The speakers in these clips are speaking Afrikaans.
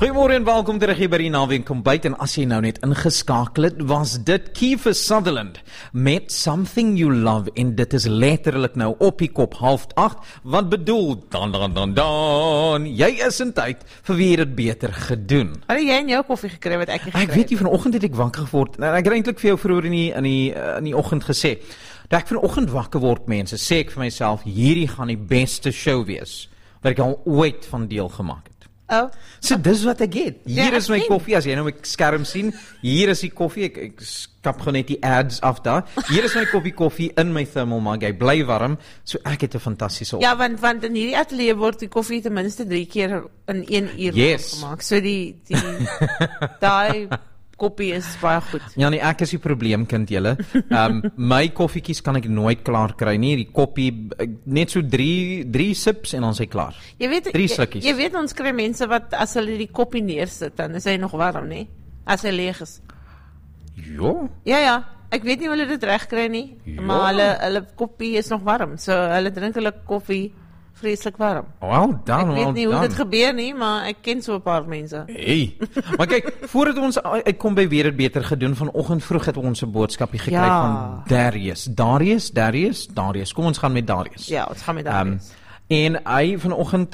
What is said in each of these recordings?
Goeiemôre en welkom terug hier by die Naweek Kombyt. En as jy nou net ingeskakel het, was dit Kiefer Sutherland met Something You Love. En dit is letterlik nou op die kop 7:30. Wat bedoel, dan, jy is in tyd vir wie het dit beter gedoen. Had jy in jou koffie gekry wat ek gekry Ek weet nie, vanoggend het ek wakker geword. En ek het eintlik vir jou vroeër in die oggend gesê, dat ek vanoggend wakker word, mense, sê ek vir myself, hierdie gaan die beste show wees wat ek al ooit van deel gemaak het. Oh. So dis wat ek het. Hier Ja, is my ek koffie, as jy nou my skerm sien, hier is die koffie, ek skap gewoon net die ads af daar. Hier is my koffie in my thermal mug, hy bly warm, so ek het 'n fantastiese Ja, want in hierdie ateljee word die koffie ten minste 3 keer in 1 uur Yes. gemaak. So daai koppie is baie goed. Ja nee, ek is die probleemkind julle. My koffietjies kan ek nooit klaar kry nie. Die koppie net so 3 sips en dan is hy klaar. Jy weet, 3 slukkies. jy weet ons kry mense wat as hulle die koppie neersit, dan is hy nog warm, nee? As hy leeg is. Ja. Ja, ek weet nie hoe hulle dit reg kry nie, Ja. maar hulle koppie is nog warm. So hulle drink hulle koffie vreeslik warm. Well done, Ek weet well nie hoe done. dit gebeur nie, maar ek ken so 'n paar mense. Hey. Maar kyk, voordat ons uitkom by weer het beter gedoen, vanoggend vroeg het ons 'n boodskapie gekry Ja. van Darius. Kom ons gaan met Darius. Ja, ons gaan met Darius. En hy vanoggend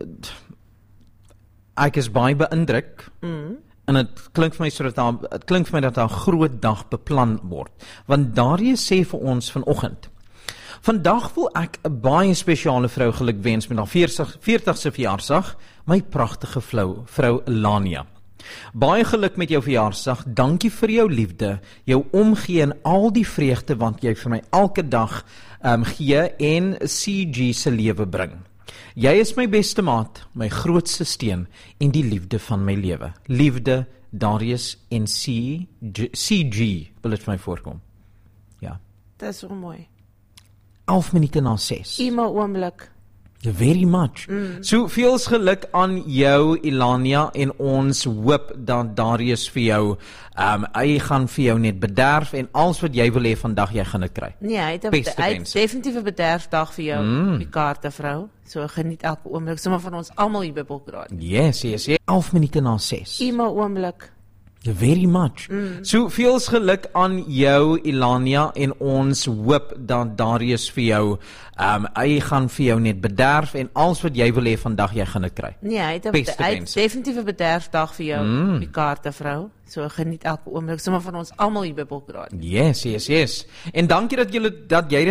ek is baie beïndruk. En dit klink vir my dat daar 'n groot dag beplan word. Want Darius sê vir ons vanoggend: vandag wil ek 'n baie spesiale vrou gelukwens met haar 40ste verjaarsdag, my pragtige vrou Lania. Baie geluk met jou verjaarsdag, dankie vir jou liefde, jou omgee en al die vreugde wat jy vir my elke dag gee en CG se lewe bring. Jy is my beste maat, my grootste steun en die liefde van my lewe. Liefde, Darius en CG wil dit vir my voorkom. Ja. Dit is so mooi. 11 minute na 6. Ema oomblik. Very much. So veels geluk aan jou Elania en ons hoop dat Darius vir jou hy gaan vir jou net bederf en alles wat jy wil hê vandag jy gaan dit kry. Nee, hy het Beste hy wense. het definitief 'n bederfdag vir jou, die kaarte vrou. So geniet elke oomblik, sommer van ons almal hier by Bulkraad. Yes. 11 minute na 6. Ema oomblik. Very much. So veels geluk aan jou Elania en ons hoop dat Darius vir jou hy gaan vir jou net bederf en alles wat jy wil hê vandag jy gaan dit kry. Nee, hy het Beste hy het wense. definitief 'n bederfdag vir jou, die kaarte vrou. So geniet elke oomblik, sommer van ons almal hier by Bulkraad. Yes. En dankie dat jy